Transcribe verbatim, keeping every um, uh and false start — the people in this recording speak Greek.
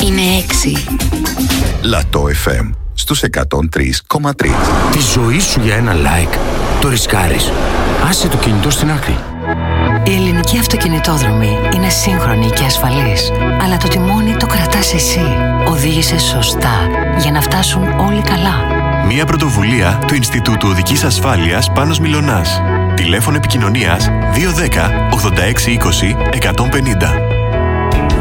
είναι έξι. Λατό εφ εμ στους εκατόν τρία κόμμα τρία. Τη ζωή σου για ένα like το ρισκάρεις. Άσε το κινητό στην άκρη. Η ελληνική αυτοκινητόδρομη είναι σύγχρονη και ασφαλής, αλλά το τιμόνι το κρατάς εσύ. Οδήγησε σωστά για να φτάσουν όλοι καλά. Μια πρωτοβουλία του Ινστιτούτου Οδικής Ασφάλειας Πάνος Μιλωνάς. Τηλέφωνο επικοινωνίας δύο ένα μηδέν ογδόντα έξι είκοσι εκατόν πενήντα.